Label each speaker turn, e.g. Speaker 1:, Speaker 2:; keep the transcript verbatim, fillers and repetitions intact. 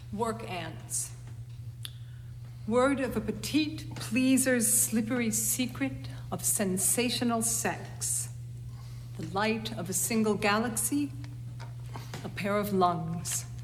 Speaker 1: Work ants. Word of a petite pleaser's slippery secret of sensational sex. The light of a single galaxy, a pair of lungs.